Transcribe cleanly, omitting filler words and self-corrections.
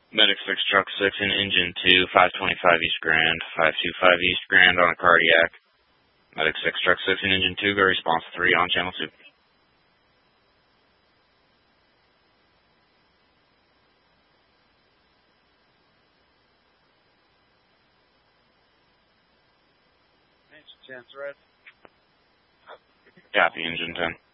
Medic 6, Truck 6 in Engine 2, 525 East Grand, 525 East Grand on a cardiac. Medic 6, Truck 6 in Engine 2, go response 3 on Channel 2. Engine 10's red. Copy, Engine 10.